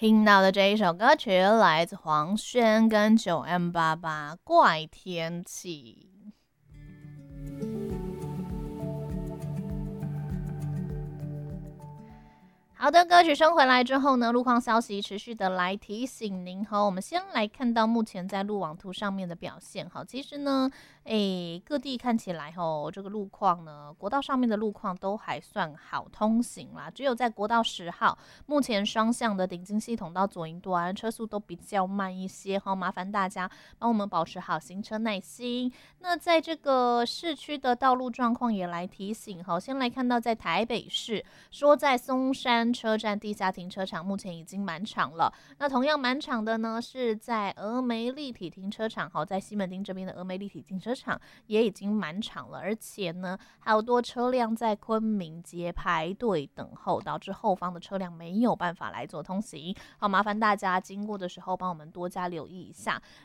听到的这一首歌曲来自黄轩跟9M88怪天气。好的，歌曲升回来之后呢，路况消息持续的来提醒您哈。我们先来看到目前在路网图上面的表现哈。其实呢，各地看起来这个路况呢，国道上面的路况都还算好通行啦。只有在国道10号，目前双向的顶进系统到左营端车速都比较慢一些哈，麻烦大家帮我们保持好行车耐心。那在这个市区的道路状况也来提醒哈。先来看到在台北市，说在松山车站地下停车场目前已经满场了。那同样满场的呢，是在峨眉立体停车场，好，在西门町这边的峨眉立体停车场也已经满场了，而且呢，还有多车辆在昆明街排队等候，导致后方的车辆没有办法来做通行。好，麻烦大家经过的时候帮我们多加留意一下。